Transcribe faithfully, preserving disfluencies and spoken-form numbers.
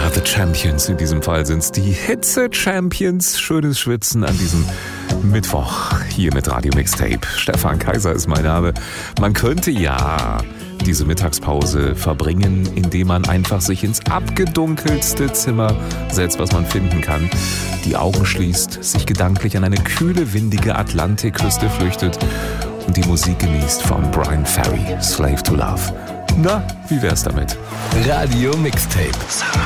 Ja, The Champions, in diesem Fall sind's die Hitze-Champions. Schönes Schwitzen an diesem Mittwoch hier mit Radio Mixtape. Stefan Kaiser ist mein Name. Man könnte ja diese Mittagspause verbringen, indem man einfach sich ins abgedunkelste Zimmer setzt, was man finden kann, die Augen schließt, sich gedanklich an eine kühle, windige Atlantikküste flüchtet und die Musik genießt von Bryan Ferry, Slave to Love. Na, wie wär's damit? Radio Mixtape.